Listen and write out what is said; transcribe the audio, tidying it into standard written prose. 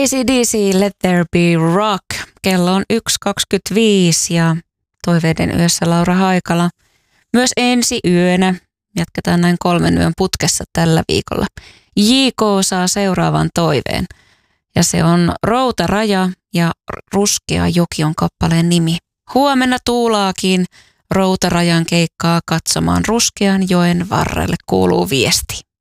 AC/DC, Let There Be Rock. Kello on 1.25 ja Toiveiden yössä Laura Haikala. Myös ensi yönä jatketaan näin 3 yön putkessa tällä viikolla. JK saa seuraavan toiveen ja se on Routaraja ja Ruskea joki on kappaleen nimi. Huomenna tuulaakin Routarajan keikkaa katsomaan Ruskean joen varrelle, kuuluu viesti.